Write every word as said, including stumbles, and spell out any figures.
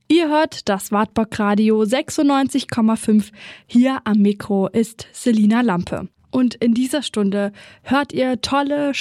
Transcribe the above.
Ihr hört das Wartburg Radio sechsundneunzig Komma fünf. Hier am Mikro ist Selina Lampe. Und in dieser Stunde hört ihr tolle